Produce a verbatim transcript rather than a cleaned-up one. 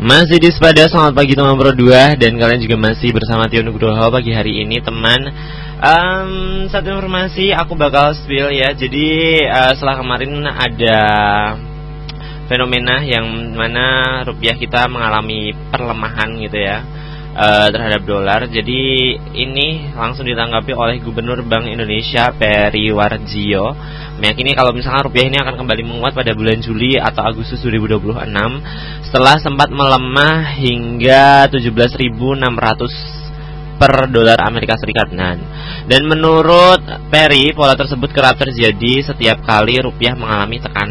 Masih di Sepada, selamat pagi teman Pro dua. Dan kalian juga masih bersama Tio Nugroho pagi hari ini teman. um, Satu informasi aku bakal spill ya. Jadi uh, setelah kemarin ada fenomena yang mana rupiah kita mengalami perlemahan gitu ya, uh, terhadap dolar. Jadi ini langsung ditanggapi oleh Gubernur Bank Indonesia Peri Warjio, meyakini kalau misalkan rupiah ini akan kembali menguat pada bulan Juli atau Agustus dua ribu dua puluh enam setelah sempat melemah hingga tujuh belas ribu enam ratus per dolar Amerika Serikat. Nah, dan menurut Peri, pola tersebut kerap terjadi setiap kali rupiah mengalami tekanan